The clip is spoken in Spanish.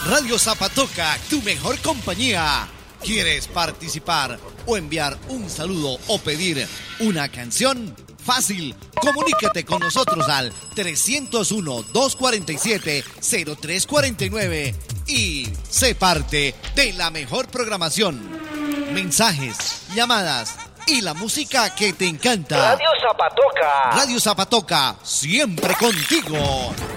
Radio Zapatoca, tu mejor compañía. ¿Quieres participar o enviar un saludo o pedir una canción? Fácil, comunícate con nosotros al 301-247-0349 y sé parte de la mejor programación. Mensajes, llamadas y la música que te encanta. Radio Zapatoca. Radio Zapatoca, siempre contigo.